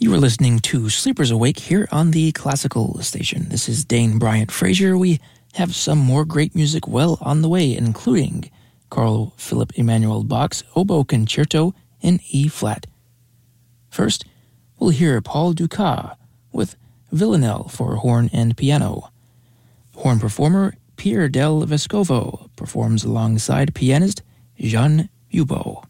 You are listening to Sleepers Awake here on the Classical Station. This is Dane Bryant Frazier. We have some more great music well on the way, including Carl Philipp Emanuel Bach's Oboe Concerto in E-flat. First, we'll hear Paul Dukas with Villanelle for horn and piano. Horn performer Pierre del Vescovo performs alongside pianist Jean Hubo.